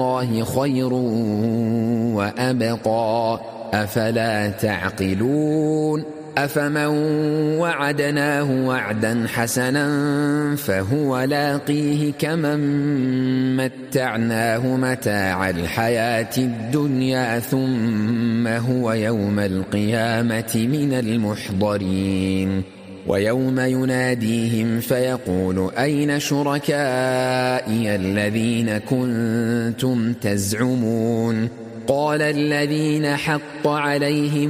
الله خير وأبقى أفلا تعقلون أفمن وعدناه وعدا حسنا فهو لاقيه كمن متعناه متاع الحياة الدنيا ثم هو يوم القيامة من المحضرين ويوم يناديهم فيقول أين شركائي الذين كنتم تزعمون قال الذين حق عليهم